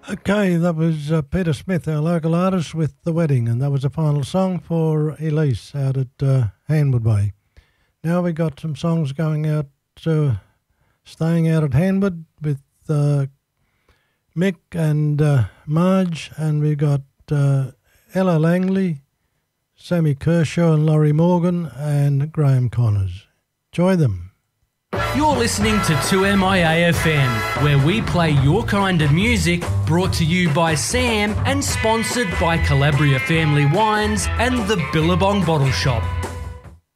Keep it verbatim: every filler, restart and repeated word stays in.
Okay, that was uh, Peter Smith, our local artist, with The Wedding, and that was the final song for Elise out at uh, Hanwood Way. Now we got some songs going out, uh, staying out at Hanwood with uh, Mick and uh, Marge, and we got uh, Ella Langley, Sammy Kershaw and Laurie Morgan, and Graham Connors. Enjoy them. You're listening to two M I A F M, where we play your kind of music, brought to you by Sam and sponsored by Calabria Family Wines and the Billabong Bottle Shop.